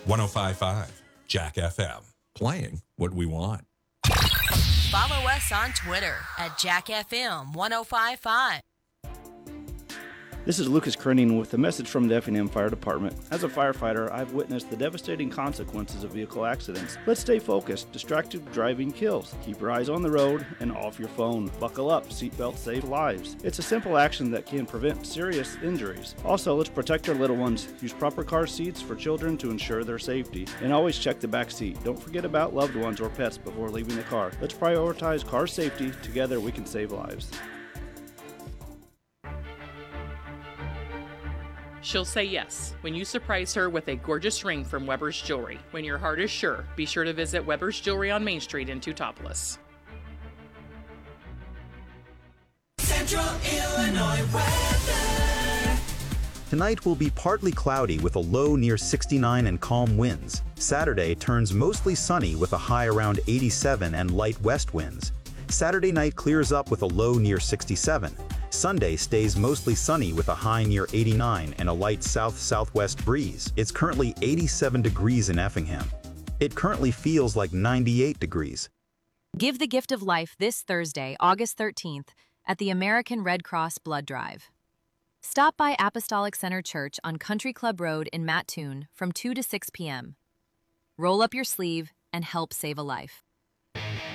1055 Jack FM. Playing what we want. Follow us on Twitter at JackFM1055. This is Lucas Kerning with a message from the Effingham Fire Department. As a firefighter, I've witnessed the devastating consequences of vehicle accidents. Let's stay focused. Distracted driving kills. Keep your eyes on the road and off your phone. Buckle up. Seatbelts save lives. It's a simple action that can prevent serious injuries. Also, let's protect our little ones. Use proper car seats for children to ensure their safety. And always check the back seat. Don't forget about loved ones or pets before leaving the car. Let's prioritize car safety. Together we can save lives. She'll say yes when you surprise her with a gorgeous ring from Weber's Jewelry. When your heart is sure, be sure to visit Weber's Jewelry on Main Street in Teutopolis. Central Illinois weather. Tonight will be partly cloudy with a low near 69 and calm winds. Saturday turns mostly sunny with a high around 87 and light west winds. Saturday night clears up with a low near 67. Sunday stays mostly sunny with a high near 89 and a light south-southwest breeze. It's currently 87 degrees in Effingham. It currently feels like 98 degrees. Give the gift of life this Thursday, August 13th, at the American Red Cross Blood Drive. Stop by Apostolic Center Church on Country Club Road in Mattoon from 2 to 6 p.m. Roll up your sleeve and help save a life.